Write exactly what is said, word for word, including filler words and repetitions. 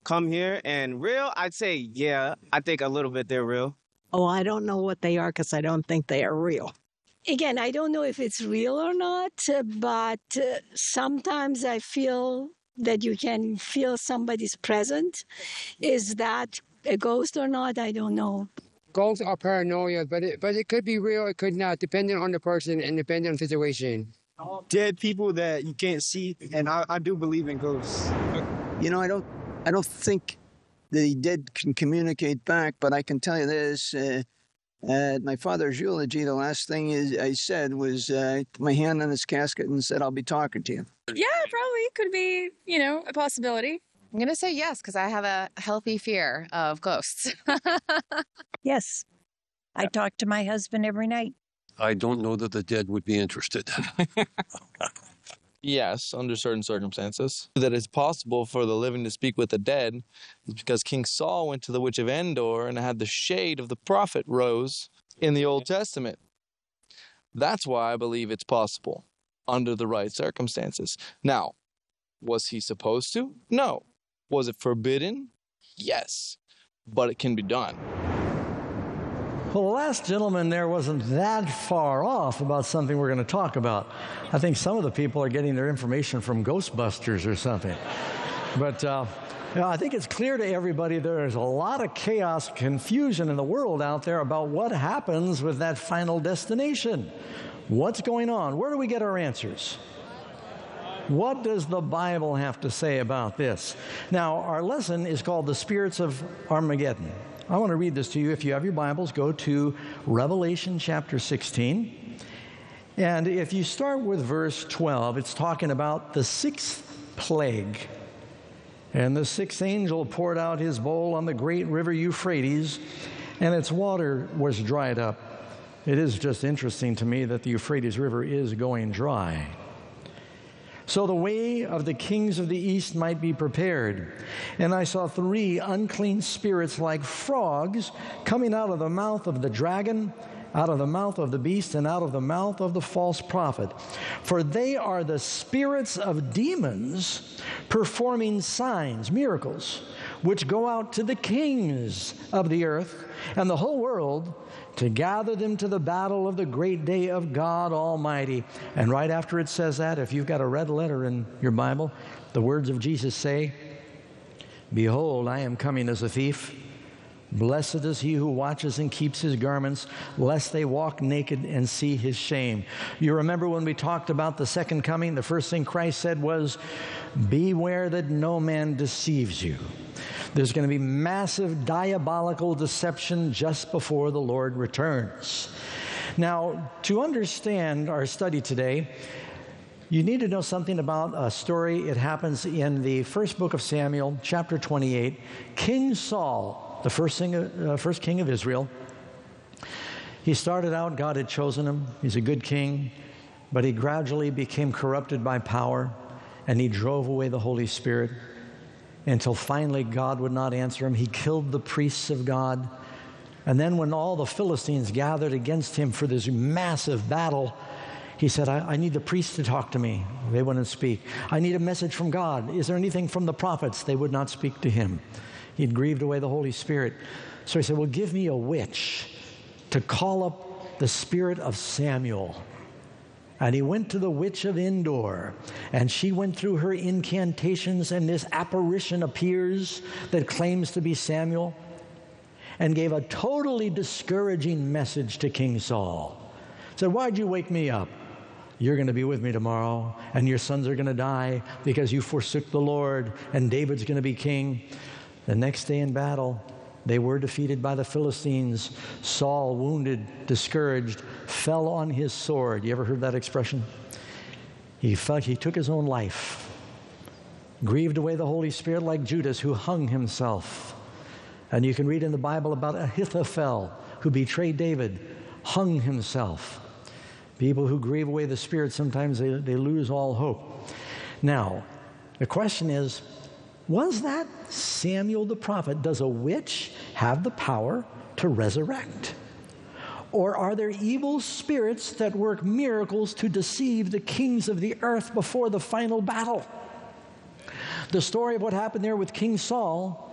come here. And real, I'd say, yeah, I think a little bit they're real. Oh, I don't know what they are because I don't think they are real. Again, I don't know if it's real or not, uh, but uh, sometimes I feel that you can feel somebody's presence. Is that a ghost or not? I don't know. Ghosts are paranoia, but it, but it could be real, it could not, depending on the person and depending on the situation. Dead people that you can't see, and I, I do believe in ghosts. You know, I don't, I don't think the dead can communicate back, but I can tell you this. Uh, at my father's eulogy, the last thing is, I said was, uh, put my hand on his casket and said, I'll be talking to you. Yeah, probably could be, you know, a possibility. I'm going to say yes, because I have a healthy fear of ghosts. Yes. I talk to my husband every night. I don't know that the dead would be interested. Yes, under certain circumstances. That it's possible for the living to speak with the dead is because King Saul went to the Witch of Endor and had the shade of the prophet rose in the Old Testament. That's why I believe it's possible under the right circumstances. Now, was he supposed to? No. Was it forbidden? Yes. But it can be done. Well, the last gentleman there wasn't that far off about something we're going to talk about. I think some of the people are getting their information from Ghostbusters or something. But uh, you know, I think it's clear to everybody there is a lot of chaos, confusion in the world out there about what happens with that final destination. What's going on? Where do we get our answers? What does the Bible have to say about this? Now, our lesson is called The Spirits of Armageddon. I want to read this to you. If you have your Bibles, go to Revelation chapter sixteen. And if you start with verse twelve, it's talking about the sixth plague. And the sixth angel poured out his bowl on the great river Euphrates, and its water was dried up. It is just interesting to me that the Euphrates River is going dry. So the way of the kings of the east might be prepared. And I saw three unclean spirits like frogs coming out of the mouth of the dragon, out of the mouth of the beast, and out of the mouth of the false prophet. For they are the spirits of demons performing signs, miracles, which go out to the kings of the earth and the whole world to gather them to the battle of the great day of God Almighty. And right after it says that, if you've got a red letter in your Bible, the words of Jesus say, Behold, I am coming as a thief. Blessed is he who watches and keeps his garments, lest they walk naked and see his shame. You remember when we talked about the second coming, the first thing Christ said was, beware that no man deceives you. There's going to be massive diabolical deception just before the Lord returns. Now, to understand our study today, you need to know something about a story. It happens in the first book of Samuel, chapter twenty-eight. King Saul, the first king, uh, first king of Israel, he started out, God had chosen him. He's a good king, but he gradually became corrupted by power, and he drove away the Holy Spirit until finally God would not answer him. He killed the priests of God. And then when all the Philistines gathered against him for this massive battle, he said, I, I need the priests to talk to me. They wouldn't speak. I need a message from God. Is there anything from the prophets? They would not speak to him. He'd grieved away the Holy Spirit. So he said, well, give me a witch to call up the spirit of Samuel. And he went to the witch of Endor, and she went through her incantations, and this apparition appears that claims to be Samuel, and gave a totally discouraging message to King Saul. Said, why'd you wake me up? You're going to be with me tomorrow, and your sons are going to die because you forsook the Lord, and David's going to be king. The next day in battle, they were defeated by the Philistines. Saul, wounded, discouraged, fell on his sword. You ever heard that expression? He felt he took his own life, grieved away the Holy Spirit like Judas, who hung himself. And you can read in the Bible about Ahithophel, who betrayed David, hung himself. People who grieve away the Spirit, sometimes they, they lose all hope. Now, the question is, was that Samuel the prophet? Does a witch have the power to resurrect? Or are there evil spirits that work miracles to deceive the kings of the earth before the final battle? the story of what happened there with King Saul